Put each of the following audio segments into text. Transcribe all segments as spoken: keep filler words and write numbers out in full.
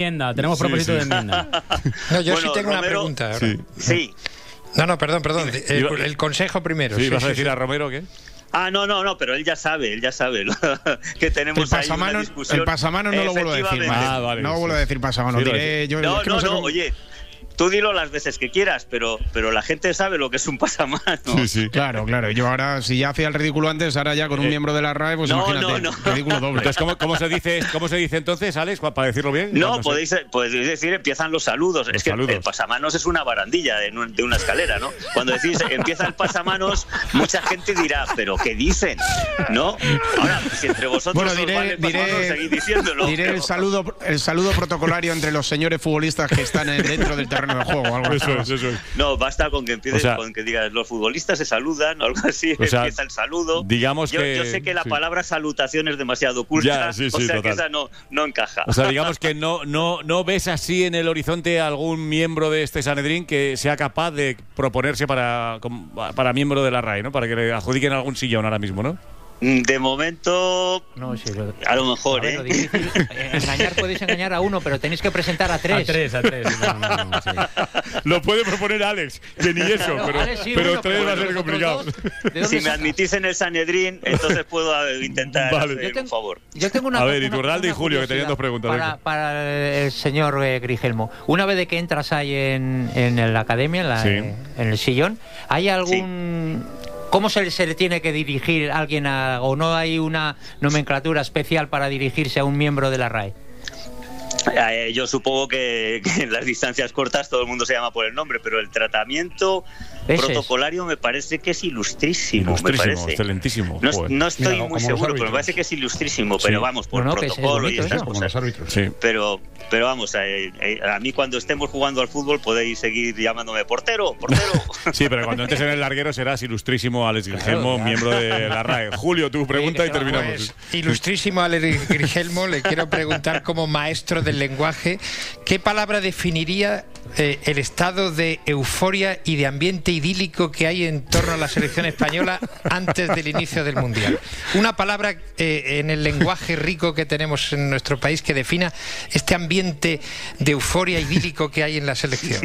enmienda, tenemos Sí, propósito sí. de enmienda. No, yo Bueno, sí tengo Romero, una pregunta ahora. Sí. Sí. No, no, perdón, perdón. El, Iba- el consejo primero. Sí, Sí, ¿vas a sí, decir sí. a Romero qué? Ah, no, no, no, pero él ya sabe, él ya sabe ¿no? que El tenemos ahí una pasamanos, discusión. el pasamanos no lo vuelvo a decir Efectivamente. más. Ah, vale, no sí. vuelvo a decir pasamanos. Sí, lo Diré, yo, No, es que no, sé no, cómo- oye, tú dilo las veces que quieras, pero, pero la gente sabe lo que es un pasamanos. Sí, sí. Claro, claro. Yo ahora, si ya hacía el ridículo antes, ahora ya con un Eh, miembro de la R A E, pues no, imagínate. no, no. Ridículo doble. Entonces, ¿cómo, cómo se dice, ¿cómo se dice entonces, Alex, para decirlo bien? No, Cuando se- podéis, podéis decir, empiezan los saludos. Los es que saludos. el pasamanos es una barandilla de, un- de una escalera, ¿no? Cuando decís empieza el pasamanos, mucha gente dirá, ¿pero qué dicen? ¿No? Ahora, si entre vosotros Bueno, os diré, vale el pasamanos, diré, seguid diciéndolo. diré pero- el saludo, el saludo protocolario entre los señores futbolistas que están en- dentro del terreno de juego. Algo así. Eso es, eso es. No, basta con que empieces, O sea- con que digas los futbolistas se saludan o algo así, O sea, empieza el saludo. digamos yo, que- yo sé que la sí. palabra salutación es demasiado culta, Ya, sí, o sí, sea total. que esa no, no encaja. O sea, digamos que no, no, no ves así en el horizonte algún miembro de este Sanedrín que sea capaz de proponerse para, com- para miembro de la R A E, ¿no? Para que le adjudiquen algún sillón ahora mismo, ¿no? De momento, No, sí, lo- a lo mejor, a ver, ¿eh? lo difícil, eh, engañar podéis engañar a uno, pero tenéis que presentar a tres. A tres, a tres. No, no, no, sí. Lo puede proponer Alex, que ni eso, Claro, pero, vale, sí, pero bueno, tres pero va a ser vosotros complicado. dos, ¿de dónde Si me saca? admitís en el Sanedrín, entonces puedo eh, intentar Vale. hacer Yo tengo- un favor. Yo tengo una A ver, una- Iturralde y una Julio, que tenían curiosidad dos preguntas, Para, venga. para el señor eh, Grigelmo. Una vez de que entras ahí en, en la academia, en, la- Sí. eh, en el sillón, ¿hay algún... ¿Cómo se, le- se le tiene que dirigir a alguien a, o no hay una nomenclatura especial para dirigirse a un miembro de la R A E? Eh, yo supongo que, que en las distancias cortas todo el mundo se llama por el nombre, pero el tratamiento Ese es. protocolario me parece que es ilustrísimo. me Ilustrísimo, parece. excelentísimo. No, Joder. no estoy Mira, muy como los seguro, pero árbitros. me parece que es ilustrísimo. Sí. Pero vamos, por No, no, que es protocolo y bonito estas eso. Como cosas. los árbitros. Sí. Pero, pero vamos, eh, eh, a mí cuando estemos jugando al fútbol podéis seguir llamándome portero, portero. Sí, pero cuando entres en el larguero serás ilustrísimo Alex Grigelmo, claro. miembro de la R A E. Julio, tu pregunta que y se va, terminamos. Pues, ilustrísimo Alex Grigelmo, le quiero preguntar como maestro del lenguaje, ¿qué palabra definiría eh, el estado de euforia y de ambiente idílico que hay en torno a la selección española antes del inicio del Mundial? Una palabra eh, en el lenguaje rico que tenemos en nuestro país que defina este ambiente de euforia idílico que hay en la selección.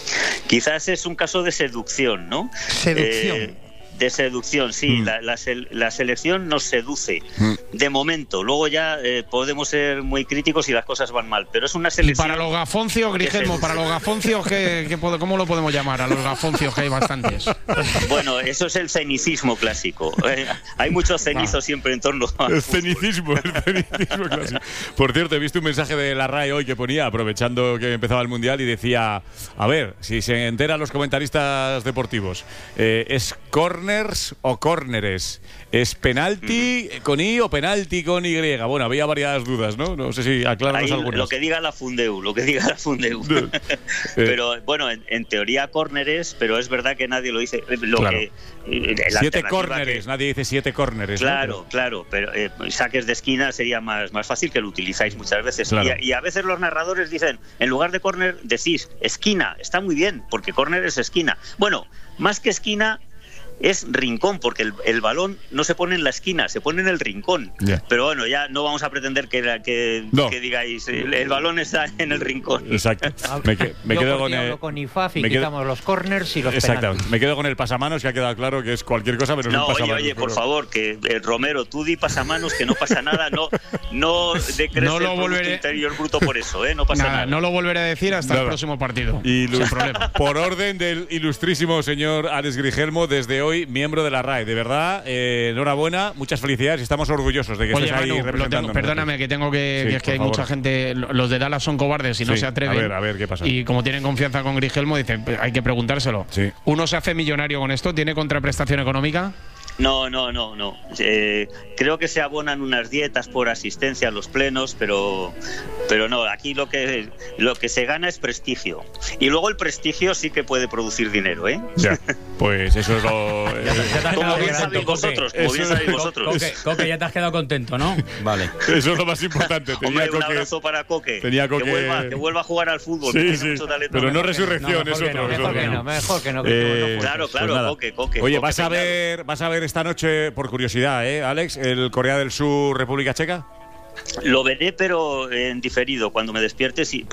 Quizás es un caso de seducción, ¿no? Seducción. Eh, de seducción, sí. Mm. La, la, sel- la selección nos seduce. Mm. De momento. Luego ya eh, podemos ser muy críticos y las cosas van mal. Pero es una Y selección... para los gafoncios, Grigelmo, seduce. para los gafoncios, ¿qué, qué pod- ¿cómo lo podemos llamar? A los gafoncios, que hay bastantes. Bueno, eso es el cenicismo clásico. Eh, hay mucho cenizo siempre en torno a... El cenicismo, el cenicismo clásico. Por cierto, he visto un mensaje de la R A E hoy que ponía, aprovechando que empezaba el Mundial, y decía, a ver, si se enteran los comentaristas deportivos, eh, ¿es corners o córneres? ¿Es penalti con I o penalti con Y? Bueno, había varias dudas, ¿no? No sé si aclaranos Ahí, algunas. lo que diga la Fundeu, lo que diga la Fundeu. Pero bueno, en, en teoría córneres, pero es verdad que nadie lo dice. Lo Claro. que, eh, la Siete alternativa córneres, que- nadie dice siete córneres. ¿no? Claro, claro, pero eh, saques de esquina sería más, más fácil, que lo utilizáis muchas veces. Claro. Y, a, y a veces los narradores dicen, en lugar de córner, decís esquina. Está muy bien, porque córner es esquina. Bueno, más que esquina, es rincón, porque el, el balón no se pone en la esquina, se pone en el rincón. Ya. Pero bueno, ya no vamos a pretender que, que, No. que digáis, el, el balón está en el rincón. Exacto. Me, que- me Yo quedo por con ti el... hablo con I F A F y me quedo- quitamos los corners y los Exactamente. penaltis. Me quedo con el pasamanos, que ha quedado claro que es cualquier cosa menos No, un oye, pasamanos. oye, por pero- favor, que eh, Romero, tú di pasamanos, que no pasa nada, no, no decreces No lo el Producto volveré- Interior Bruto por eso, ¿eh? No pasa Nada, nada. no lo volveré a decir hasta Nada. el próximo partido. Y Sin Lu- problema. por orden del ilustrísimo señor Alex Grigelmo, desde hoy miembro de la R A E. De verdad, eh, enhorabuena, muchas felicidades y estamos orgullosos de que Oye, estés ahí Manu, lo representando. tengo- perdóname, que tengo que. Sí, que es que por hay favor. mucha gente. Los de Dallas son cobardes y no Sí, se atreven. a ver, a ver, ¿qué pasa? Y como tienen confianza con Grigelmo, dicen, hay que preguntárselo. Sí. ¿Uno se hace millonario con esto? ¿Tiene contraprestación económica? No, no, no, no. Eh, creo que se abonan unas dietas por asistencia a los plenos, pero, pero no. Aquí lo que lo que se gana es prestigio. Y luego el prestigio sí que puede producir dinero, ¿eh? Ya, pues eso es lo. eh, Ya te has Como quedado bien contento, sabéis Coque. vosotros, como Eso bien es- sabéis Co- vosotros. Coque, Coque, ya te has quedado contento, ¿no? Vale. eso es lo más importante. Tenía Hombre, un Coque- abrazo para Coque. tenía Coque- Que vuelva, que vuelva a jugar al fútbol. que Sí, tiene sí, mucho talento. pero no Mejor que resurrección, No, es mejor que otro. no, es Mejor otro. que no, mejor que no. Que Eh, no, no, Claro, claro, Pues nada. Coque, Coque. Oye, Coque ¿vas a Peñado. ver vas a ver esta noche, por curiosidad, eh, Alex, el Corea del Sur, República Checa? Lo veré, pero en diferido, cuando me despierte, sí,